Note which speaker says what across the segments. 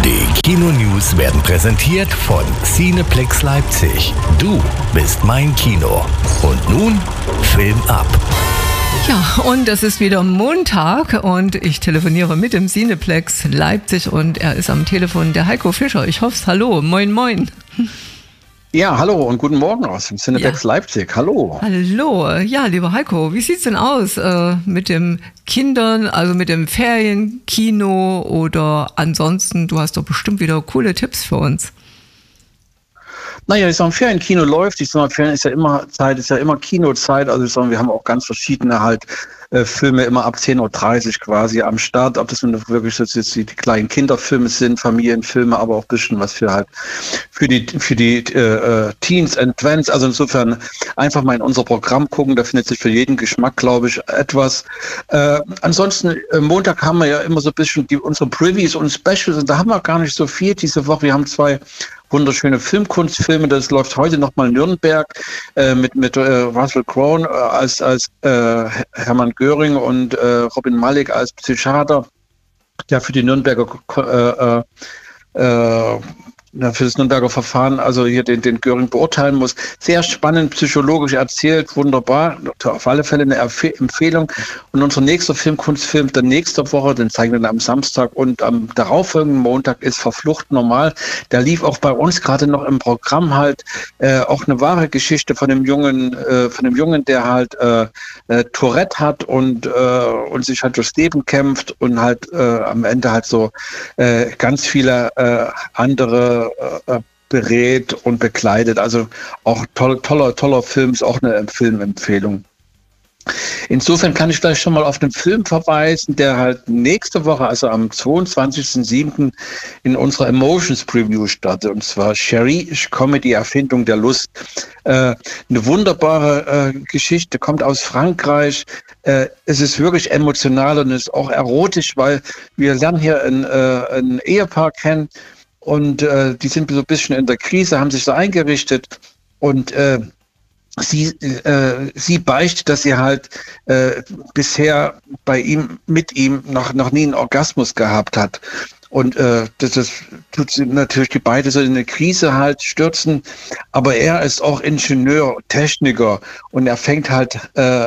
Speaker 1: Die Kino-News werden präsentiert von Cineplex Leipzig. Du bist mein Kino. Und nun Film ab.
Speaker 2: Ja, und es ist wieder Montag und ich telefoniere mit dem Cineplex Leipzig und er ist am Telefon, der Heiko Fischer. Ich hoffe, hallo, moin moin.
Speaker 3: Ja, hallo und guten Morgen aus dem Cineplex Leipzig. Hallo.
Speaker 2: Hallo. Ja, lieber Heiko, wie sieht's denn aus mit den Kindern, also mit dem Ferienkino oder ansonsten? Du hast doch bestimmt wieder coole Tipps für uns.
Speaker 3: Naja, ich sage, Ferienkino läuft. Ich sage, Ferien ist ja immer Zeit, ist ja immer Kinozeit. Also ich sage, wir haben auch ganz verschiedene Filme immer ab 10:30 Uhr quasi am Start. Ob das nun wirklich jetzt die kleinen Kinderfilme sind, Familienfilme, aber auch ein bisschen was für die Teens and Twents. Also insofern einfach mal in unser Programm gucken. Da findet sich für jeden Geschmack, glaube ich, etwas. Ansonsten, Montag haben wir ja immer so ein bisschen unsere Previews und Specials. Und da haben wir gar nicht so viel diese Woche. Wir haben 2 wunderschöne Filmkunstfilme. Das läuft heute nochmal in Nürnberg mit Russell Crowe als Hermann Göring und Robin Malek als Psychiater, der für die Nürnberger für das Nürnberger Verfahren, also hier den Göring beurteilen muss. Sehr spannend, psychologisch erzählt, wunderbar. Auf alle Fälle eine Empfehlung. Und unser nächster Filmkunstfilm der nächste Woche, den zeigen wir dann am Samstag und am darauffolgenden Montag, ist Verflucht normal. Der lief auch bei uns gerade noch im Programm auch eine wahre Geschichte von dem Jungen, der halt Tourette hat und sich halt durchs Leben kämpft und halt am Ende halt so ganz viele andere berät und begleitet. Also auch toller Film, ist auch eine Filmempfehlung. Insofern kann ich vielleicht schon mal auf den Film verweisen, der halt nächste Woche, also am 22.07. in unserer Emotions Preview startet, und zwar Cherie, Comedy, Erfindung der Lust. Eine wunderbare Geschichte, kommt aus Frankreich. Es ist wirklich emotional und es ist auch erotisch, weil wir lernen hier ein Ehepaar kennen, und die sind so ein bisschen in der Krise, haben sich so eingerichtet, und sie beichtet, dass sie halt bisher mit ihm noch nie einen Orgasmus gehabt hat. Und das tut sie natürlich, die beide so in eine Krise halt stürzen. Aber er ist auch Ingenieur, Techniker, und er fängt halt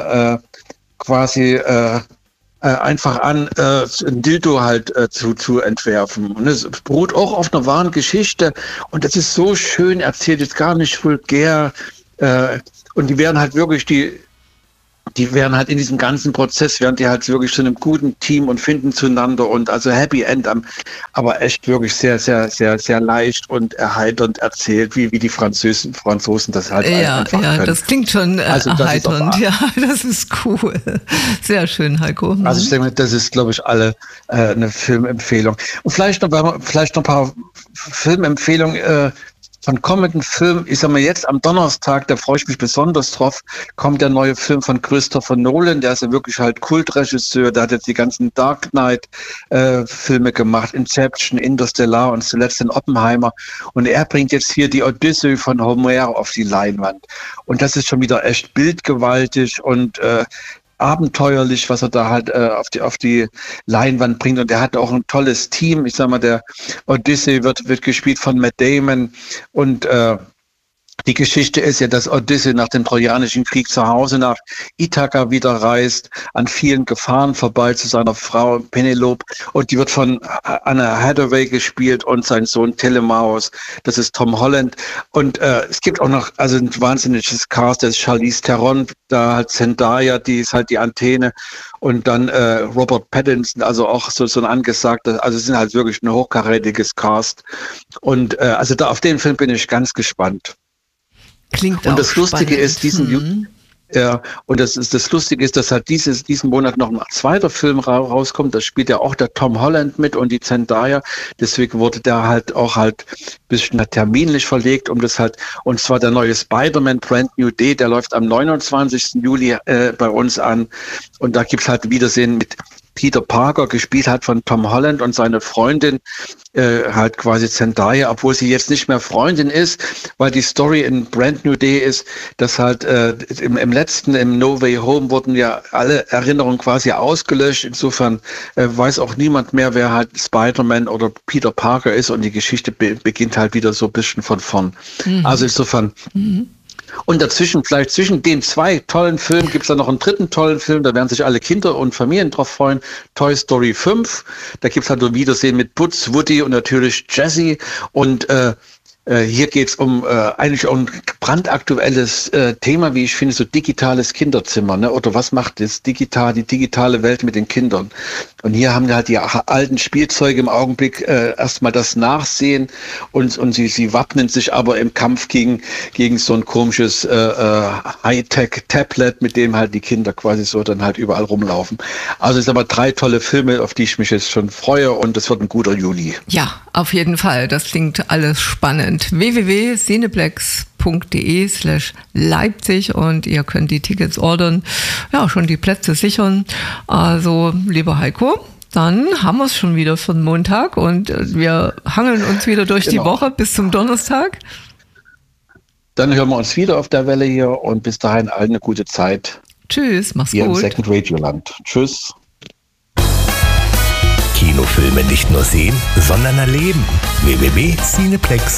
Speaker 3: quasi einfach an, ein Dildo halt zu entwerfen. Und es beruht auch auf einer wahren Geschichte. Und das ist so schön erzählt, ist gar nicht vulgär. Und die werden halt wirklich, die werden halt in diesem ganzen Prozess, werden die halt wirklich zu einem guten Team und finden zueinander, und also Happy End, aber echt wirklich sehr, sehr, sehr, sehr leicht und erheiternd erzählt, wie die Franzosen das halt einfach können.
Speaker 2: Ja, das klingt schon erheiternd. Ja, das ist cool. Sehr schön, Heiko.
Speaker 3: Also ich denke, das ist, glaube ich, alle eine Filmempfehlung. Und vielleicht noch ein paar Filmempfehlungen von kommenden Filmen. Ich sag mal, jetzt am Donnerstag, da freue ich mich besonders drauf, kommt der neue Film von Christopher Nolan. Der ist ja wirklich halt Kultregisseur. Der hat jetzt die ganzen Dark Knight Filme gemacht, Inception, Interstellar und zuletzt den Oppenheimer. Und er bringt jetzt hier die Odyssee von Homer auf die Leinwand. Und das ist schon wieder echt bildgewaltig und abenteuerlich, was er da halt auf die Leinwand bringt. Und er hat auch ein tolles Team. Ich sag mal, der Odyssey wird gespielt von Matt Damon, und die Geschichte ist ja, dass Odyssey nach dem Trojanischen Krieg zu Hause nach Ithaka wieder reist, an vielen Gefahren vorbei zu seiner Frau Penelope, und die wird von Anna Hathaway gespielt, und sein Sohn Telemaus, das ist Tom Holland. Und es gibt auch noch ein wahnsinniges Cast, das ist Charlize Theron, da halt Zendaya, die ist halt die Antenne, und dann Robert Pattinson, also auch so ein angesagter, also es sind halt wirklich ein hochkarätiges Cast. Und also da auf den Film bin ich ganz gespannt.
Speaker 2: Klingt
Speaker 3: und
Speaker 2: auch
Speaker 3: das Lustige
Speaker 2: spannend.
Speaker 3: ist, das Lustige ist, dass halt diesen Monat noch ein zweiter Film rauskommt. Da spielt ja auch der Tom Holland mit und die Zendaya. Deswegen wurde der halt ein bisschen terminlich verlegt, und zwar der neue Spider-Man Brand New Day, der läuft am 29. Juli bei uns an. Und da gibt's halt Wiedersehen mit Peter Parker, gespielt hat von Tom Holland, und seine Freundin halt quasi Zendaya, obwohl sie jetzt nicht mehr Freundin ist, weil die Story in Brand New Day ist, dass halt im No Way Home wurden ja alle Erinnerungen quasi ausgelöscht. Insofern weiß auch niemand mehr, wer halt Spider-Man oder Peter Parker ist, und die Geschichte beginnt halt wieder so ein bisschen von vorn. Also insofern... Und dazwischen, vielleicht zwischen den 2 tollen Filmen, gibt es dann noch einen 3. tollen Film, da werden sich alle Kinder und Familien drauf freuen. Toy Story 5, da gibt es halt so ein Wiedersehen mit Buzz, Woody und natürlich Jessie. Und hier geht es eigentlich um ein brandaktuelles Thema, wie ich finde, so digitales Kinderzimmer, ne? Oder was macht die digitale Welt mit den Kindern? Und hier haben halt die alten Spielzeuge im Augenblick erstmal das Nachsehen, und sie wappnen sich aber im Kampf gegen so ein komisches Hightech-Tablet, mit dem halt die Kinder quasi so dann halt überall rumlaufen. Also es sind aber 3 tolle Filme, auf die ich mich jetzt schon freue, und es wird ein guter Juli.
Speaker 2: Ja, auf jeden Fall. Das klingt alles spannend. www.cineplex.de/Leipzig, und ihr könnt die Tickets ordern, ja, schon die Plätze sichern. Also, lieber Heiko, dann haben wir es schon wieder für den Montag, und wir hangeln uns wieder durch die Woche bis zum Donnerstag.
Speaker 3: Dann hören wir uns wieder auf der Welle hier, und bis dahin allen eine gute Zeit.
Speaker 2: Tschüss, mach's
Speaker 3: hier
Speaker 2: gut.
Speaker 3: Hier im Second Radioland. Tschüss.
Speaker 1: Kinofilme nicht nur sehen, sondern erleben. www.cineplex.de